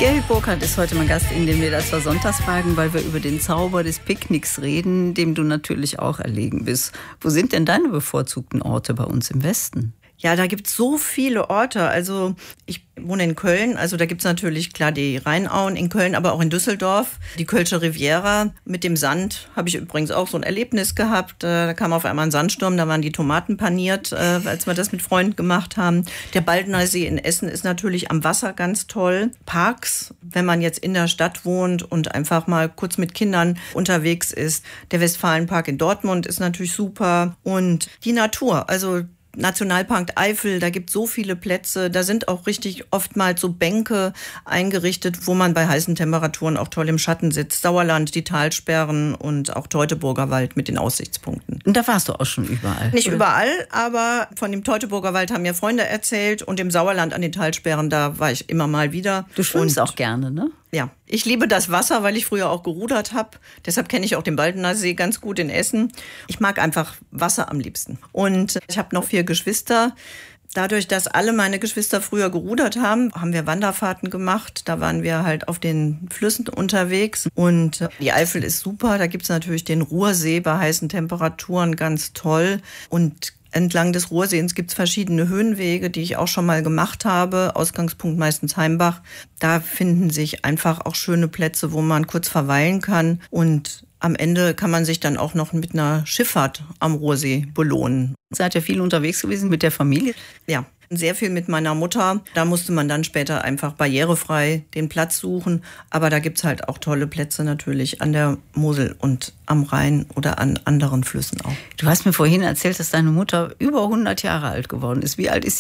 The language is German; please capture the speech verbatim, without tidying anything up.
Gerrit Burkhardt ist heute mein Gast in den Millerzer Sonntagsfragen, weil wir über den Zauber des Picknicks reden, dem du natürlich auch erlegen bist. Wo sind denn deine bevorzugten Orte bei uns im Westen? Ja, da gibt es so viele Orte. Also ich wohne in Köln, also da gibt es natürlich klar die Rheinauen in Köln, aber auch in Düsseldorf. Die Kölsche Riviera mit dem Sand habe ich übrigens auch so ein Erlebnis gehabt. Da kam auf einmal ein Sandsturm, da waren die Tomaten paniert, als wir das mit Freunden gemacht haben. Der Baldener See in Essen ist natürlich am Wasser ganz toll. Parks, wenn man jetzt in der Stadt wohnt und einfach mal kurz mit Kindern unterwegs ist. Der Westfalenpark in Dortmund ist natürlich super. Und die Natur, also Nationalpark Eifel, da gibt es so viele Plätze, da sind auch richtig oftmals so Bänke eingerichtet, wo man bei heißen Temperaturen auch toll im Schatten sitzt. Sauerland, die Talsperren und auch Teutoburger Wald mit den Aussichtspunkten. Und da warst du auch schon überall? Nicht oder? Überall, aber von dem Teutoburger Wald haben mir Freunde erzählt und im Sauerland an den Talsperren, da war ich immer mal wieder. Du schwimmst und auch gerne, ne? Ja, ich liebe das Wasser, weil ich früher auch gerudert habe. Deshalb kenne ich auch den Baldener See ganz gut in Essen. Ich mag einfach Wasser am liebsten. Und ich habe noch vier Geschwister. Dadurch, dass alle meine Geschwister früher gerudert haben, haben wir Wanderfahrten gemacht. Da waren wir halt auf den Flüssen unterwegs. Und die Eifel ist super. Da gibt es natürlich den Ruhrsee bei heißen Temperaturen, ganz toll. Und entlang des Ruhrseens gibt es verschiedene Höhenwege, die ich auch schon mal gemacht habe. Ausgangspunkt meistens Heimbach. Da finden sich einfach auch schöne Plätze, wo man kurz verweilen kann. Und am Ende kann man sich dann auch noch mit einer Schifffahrt am Ruhrsee belohnen. Seid ihr viel unterwegs gewesen mit der Familie? Ja, sehr viel mit meiner Mutter. Da musste man dann später einfach barrierefrei den Platz suchen. Aber da gibt es halt auch tolle Plätze natürlich an der Mosel und am Rhein oder an anderen Flüssen auch. Du hast mir vorhin erzählt, dass deine Mutter über hundert Jahre alt geworden ist. Wie alt ist sie